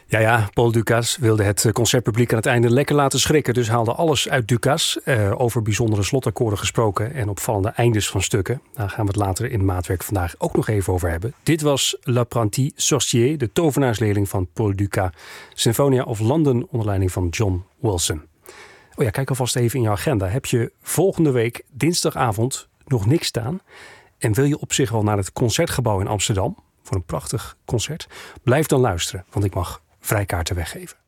Ja, Paul Dukas wilde het concertpubliek aan het einde lekker laten schrikken. Dus haalde alles uit Dukas. Over bijzondere slotakkoorden gesproken en opvallende eindes van stukken. Daar gaan we het later in Maatwerk vandaag ook nog even over hebben. Dit was L'Apprenti Sorcier, de tovenaarsleerling van Paul Dukas. Sinfonia of London onder leiding van John Wilson. Oh ja, kijk alvast even in je agenda. Heb je volgende week dinsdagavond nog niks staan? En wil je op zich wel naar het Concertgebouw in Amsterdam voor een prachtig concert? Blijf dan luisteren, want ik mag vrijkaarten weggeven.